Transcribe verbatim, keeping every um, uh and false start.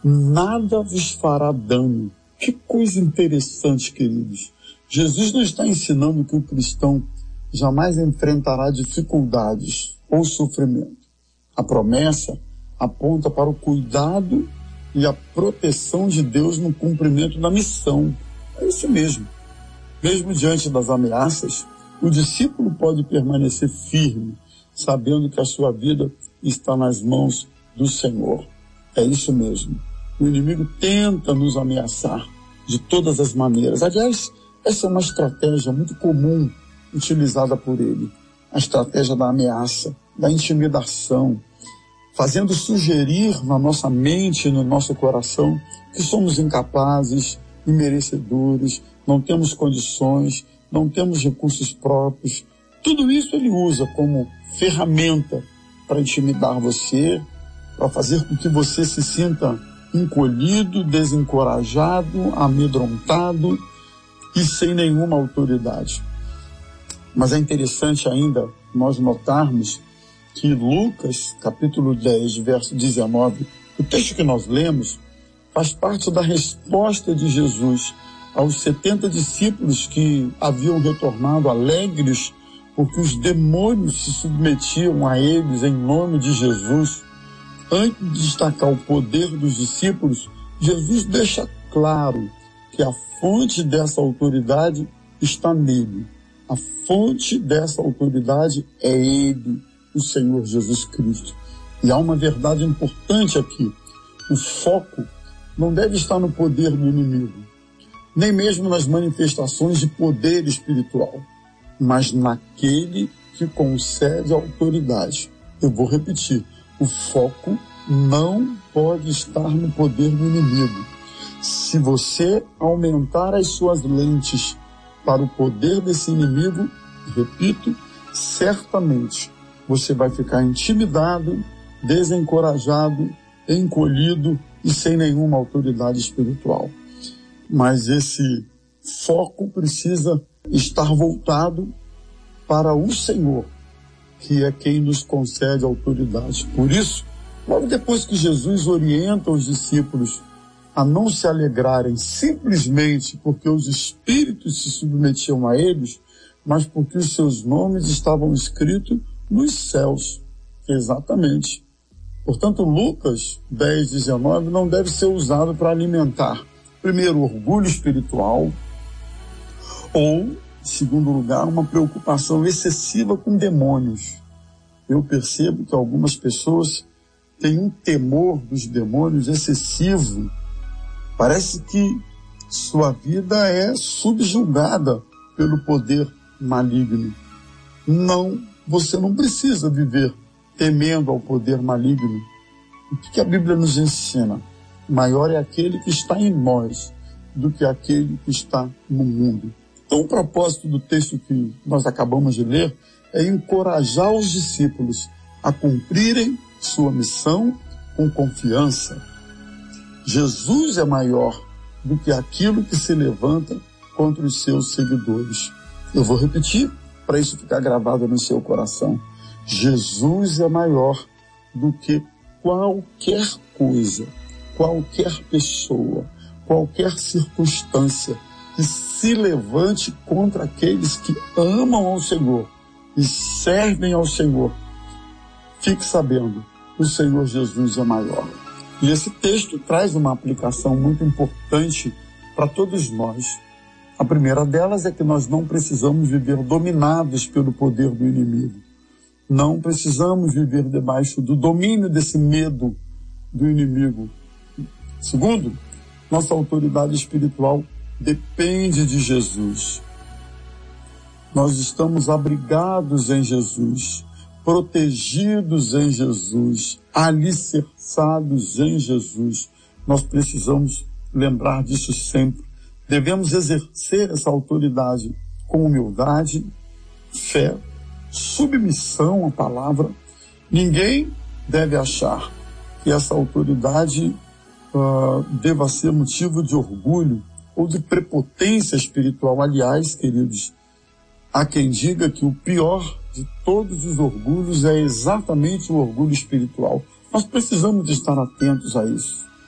nada vos fará dano. Que coisa interessante, queridos. Jesus não está ensinando que o cristão jamais enfrentará dificuldades ou sofrimento. A promessa aponta para o cuidado e a proteção de Deus no cumprimento da missão. É isso mesmo. Mesmo diante das ameaças, o discípulo pode permanecer firme, sabendo que a sua vida está nas mãos do Senhor. É isso mesmo. O inimigo tenta nos ameaçar de todas as maneiras. Aliás, essa é uma estratégia muito comum utilizada por ele. A estratégia da ameaça, da intimidação, fazendo sugerir na nossa mente e no nosso coração que somos incapazes, imerecedores, não temos condições, não temos recursos próprios. Tudo isso ele usa como ferramenta para intimidar você, para fazer com que você se sinta encolhido, desencorajado, amedrontado e sem nenhuma autoridade. Mas é interessante ainda nós notarmos que Lucas, capítulo dez, verso dezenove, o texto que nós lemos, faz parte da resposta de Jesus aos setenta discípulos que haviam retornado alegres porque os demônios se submetiam a eles em nome de Jesus. Antes de destacar o poder dos discípulos, Jesus deixa claro que a fonte dessa autoridade está nele. A fonte dessa autoridade é ele, o Senhor Jesus Cristo. E há uma verdade importante aqui. O foco não deve estar no poder do inimigo, nem mesmo nas manifestações de poder espiritual, mas naquele que concede a autoridade. Eu vou repetir. O foco não pode estar no poder do inimigo. Se você aumentar as suas lentes para o poder desse inimigo, repito, certamente você vai ficar intimidado, desencorajado, encolhido e sem nenhuma autoridade espiritual. Mas esse foco precisa estar voltado para o Senhor, que é quem nos concede autoridade. Por isso, logo depois que Jesus orienta os discípulos a não se alegrarem simplesmente porque os espíritos se submetiam a eles, mas porque os seus nomes estavam escritos nos céus. Exatamente. Portanto, Lucas dez, dezenove não deve ser usado para alimentar, primeiro, orgulho espiritual, ou, em segundo lugar, uma preocupação excessiva com demônios. Eu percebo que algumas pessoas têm um temor dos demônios excessivo. Parece que sua vida é subjugada pelo poder maligno. Não, você não precisa viver temendo ao poder maligno. O que a Bíblia nos ensina? Maior é aquele que está em nós do que aquele que está no mundo. Então, o propósito do texto que nós acabamos de ler é encorajar os discípulos a cumprirem sua missão com confiança. Jesus é maior do que aquilo que se levanta contra os seus seguidores. Eu vou repetir para isso ficar gravado no seu coração. Jesus é maior do que qualquer coisa, qualquer pessoa, qualquer circunstância que se levante contra aqueles que amam ao Senhor e servem ao Senhor. Fique sabendo, o Senhor Jesus é maior. E esse texto traz uma aplicação muito importante para todos nós. A primeira delas é que nós não precisamos viver dominados pelo poder do inimigo. Não precisamos viver debaixo do domínio desse medo do inimigo. Segundo, nossa autoridade espiritual depende de Jesus. Nós estamos abrigados em Jesus, protegidos em Jesus, alicerçados em Jesus. Nós precisamos lembrar disso sempre. Devemos exercer essa autoridade com humildade, fé, submissão à palavra. Ninguém deve achar que essa autoridade uh, deva ser motivo de orgulho ou de prepotência espiritual. Aliás, queridos, há quem diga que o pior de todos os orgulhos é exatamente o orgulho espiritual. Nós precisamos de estar atentos a isso.